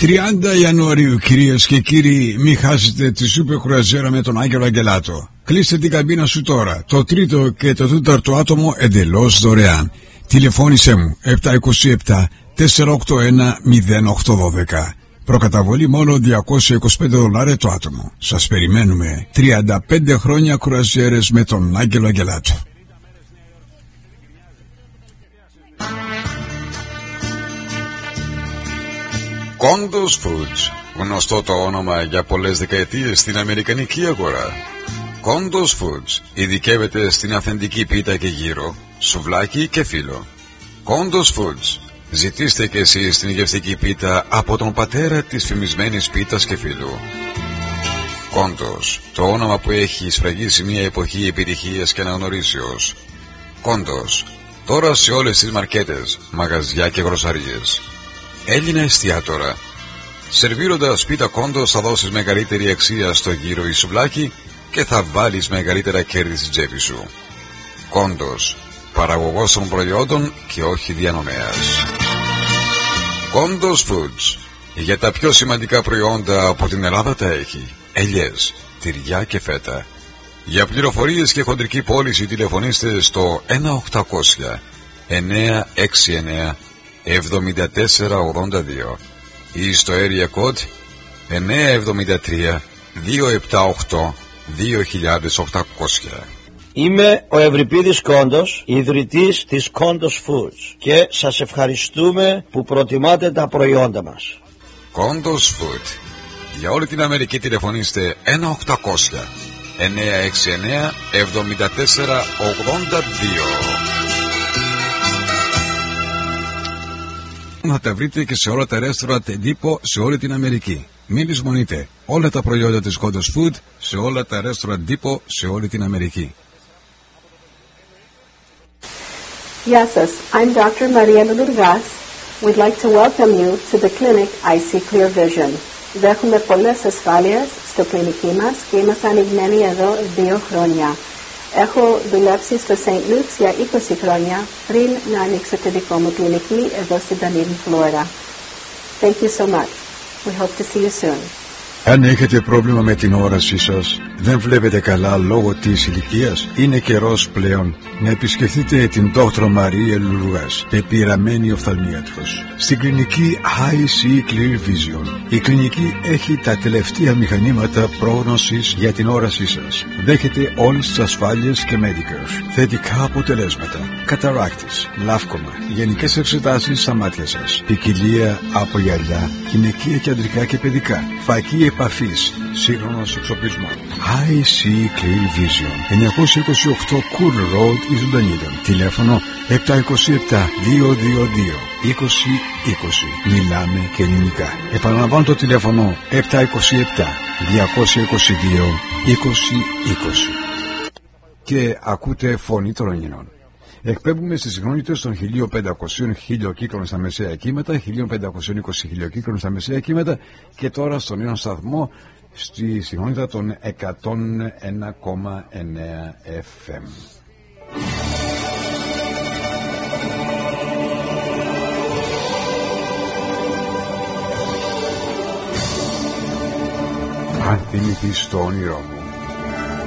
30 Ιανουαρίου, κυρίες και κύριοι, μην χάσετε τη σούπερ κρουαζιέρα με τον Άγγελο Αγγελάτο. Κλείστε την καμπίνα σου τώρα. Το τρίτο και το τέταρτο άτομο εντελώς δωρεάν. Τηλεφώνησέ μου 727 481 0812. Προκαταβολή μόνο $225 το άτομο. Σας περιμένουμε. 35 χρόνια κρουαζιέρες με τον Άγγελο Αγγελάτο. Condos Foods, γνωστό το όνομα για πολλές δεκαετίες στην αμερικανική αγορά. Condos Foods ειδικεύεται στην αυθεντική πίτα και γύρο, σουβλάκι και φύλλο. Condos Foods, ζητήστε και εσείς την γευστική πίτα από τον πατέρα της φημισμένης πίτας και φύλλου. Condos, το όνομα που έχει σφραγίσει μια εποχή επιτυχίας και αναγνωρίσεως. Condos, τώρα σε όλες τις μαρκέτες, μαγαζιά και γροσαρίες. Έλληνα εστιατόρα. Σερβίροντας πίτα Condos θα δώσεις μεγαλύτερη αξία στο γύρο ή σουβλάκι και θα βάλεις μεγαλύτερα κέρδη στην τσέπη σου. Condos, παραγωγός των προϊόντων και όχι διανομέας. Condos Foods, για τα πιο σημαντικά προϊόντα από την Ελλάδα τα έχει. Ελιές, τυριά και φέτα. Για πληροφορίες και χοντρική πώληση τηλεφωνήστε στο 1-800 969 7482 ή στο area code 973 278 2800. Είμαι ο Ευρυπίδης Κόντος, ιδρυτής της Condos Foods και σας ευχαριστούμε που προτιμάτε τα προϊόντα μας. Condos Food. Για όλη την Αμερική τηλεφωνήστε 1-800 969 7482. Να τα βρείτε και σε όλα τα ρέστοραντ εντύπω σε όλη την Αμερική. Μην λησμονείτε όλα τα προϊόντα της Condos Food σε όλα τα ρέστοραντ εντύπω σε όλη την Αμερική. Γεια σας, I'm Dr. Maria Lourdes. We'd like to welcome you to the clinic I See Clear Vision. Δέχομαι πολλές ασφάλειες στο κλινική μας και είμαστε ανοιγμένοι εδώ 2 χρόνια. Έχω δουλέψει στο St. Luke's για 20 χρόνια πριν να ανοίξω τη δικό μου κλινική εδώ στην Dunedin, Florida. Thank you so much. We hope to see you soon. Αν έχετε πρόβλημα με την όρασή σας, δεν βλέπετε καλά λόγω της ηλικίας, είναι καιρός πλέον να επισκεφτείτε την Dr. Maria Lourdes, πεπειραμένη οφθαλμίατρος, στην κλινική I See Clear Vision. Η κλινική έχει τα τελευταία μηχανήματα πρόγνωσης για την όρασή σας. Δέχεται όλες τις ασφάλειες και Medicare. Θετικά αποτελέσματα. Καταράκτης, λάφκομα, γενικές εξετάσεις στα μάτια σας, ποικιλία από γυαλιά, γυναικεία και αντρικά και παιδικά, φακή επαφής, σύγχρονος εξοπλισμός. I See Clear Vision, 928 Cool Road, East Dunedin. Τηλέφωνο 727-222-2020. Μιλάμε και ελληνικά. Επαναλαμβάνω το τηλέφωνο 727-222-2020. Και ακούτε φωνή των Ελληνών. Εκπέμπουμε στις συχνότητες των 1500 χιλιοκύκλων στα μεσαία κύματα, 1520 χιλιοκύκλων στα μεσαία κύματα και τώρα στον νέο σταθμό στη συχνότητα των 101,9 FM. Αν θυμηθείς το όνειρό μου,